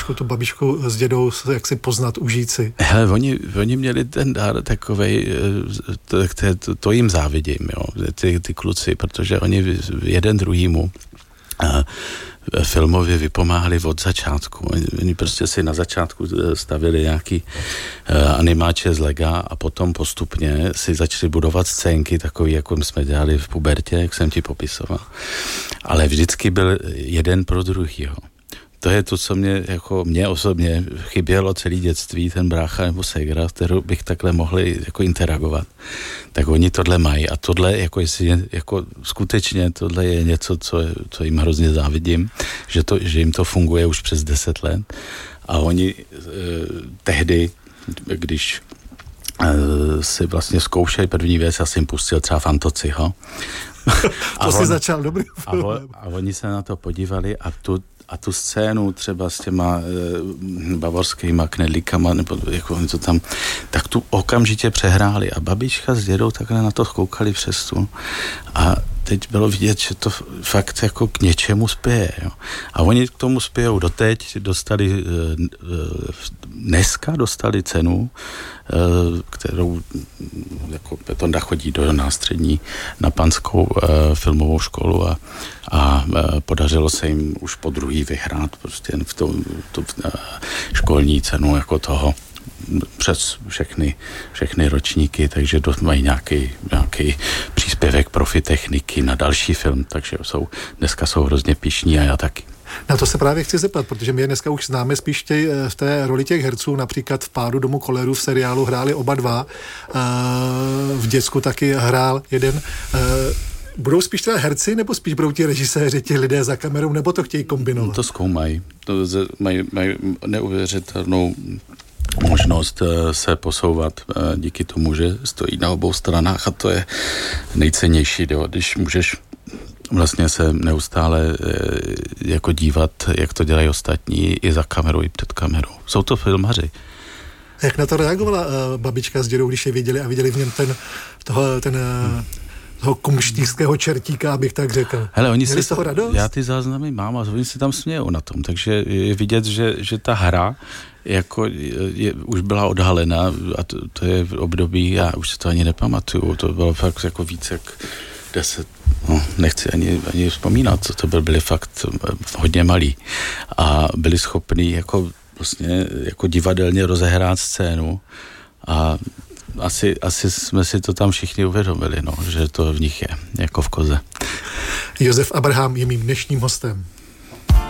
trošku tu babičku s dědou jak si poznat, užít si. Hele, oni měli ten dár takovej, to jim závidím, jo, ty kluci, protože oni jeden druhýmu filmově vypomáhali od začátku. Oni prostě si na začátku stavili nějaký animáče z lega a potom postupně si začali budovat scénky takový, jako jsme dělali v pubertě, jak jsem ti popisoval. Ale vždycky byl jeden pro druhýho. To je to, co mě osobně chybělo celé dětství, ten brácha nebo ségra, kterou bych takhle mohli jako interagovat. Tak oni tohle mají a tohle skutečně tohle je něco, co jim hrozně závidím, že jim to funguje už přes 10 let a oni tehdy, když si vlastně zkoušeli první věc, já jsem jim pustil třeba Fantociho. To si začal dobrý film. A oni se na to podívali a tu scénu třeba s těma bavorskýma knedlíkama, nebo jako oni to tam, tak tu okamžitě přehráli a babička s dědou takhle na to koukali přes tu a teď bylo vidět, že to fakt jako k něčemu spěje. Jo. A oni k tomu spějou doteď, dneska dostali cenu, kterou jako Tonda chodí do nástřední na Panskou filmovou školu a podařilo se jim už po druhý vyhrát prostě v tu školní cenu jako toho přes všechny ročníky, takže mají nějaký příspěvek Profitechniky na další film, takže dneska jsou hrozně pyšní a já taky. Na to se právě chci zeptat, protože my je dneska už známe spíš v té roli těch herců, například v Pádu domu kolerů v seriálu hráli oba dva, v děcku taky hrál jeden. Budou spíš teda herci, nebo spíš budou ti režiséři, ti lidé za kamerou, nebo to chtějí kombinovat? To zkoumají. Mají neuvěřitelnou možnost se posouvat díky tomu, že stojí na obou stranách a to je nejcennější, když můžeš vlastně se neustále jako dívat, jak to dělají ostatní i za kamerou, i před kamerou. Jsou to filmaři. Jak na to reagovala babička s dědou, když je viděli a viděli v něm toho kumštýřského čertíka, abych tak řekl. Hele, oni měli z toho radost? Já ty záznamy mám a oni si tam smějou na tom, takže je vidět, že ta hra jako už byla odhalena a to je v období, já už si to ani nepamatuju, to bylo fakt jako víc jak 10, nechci ani vzpomínat, co to byli fakt hodně malí a byli schopní jako vlastně jako divadelně rozehrát scénu a asi jsme si to tam všichni uvědomili, že to v nich je, jako v koze. Josef Abrham je mým dnešním hostem.